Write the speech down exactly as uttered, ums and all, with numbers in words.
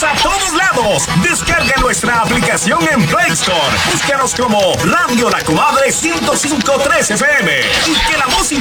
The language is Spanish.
a todos lados. Descarga nuestra aplicación en Play Store. Búscanos como Radio La Comadre ciento cinco punto tres F M. Y que la música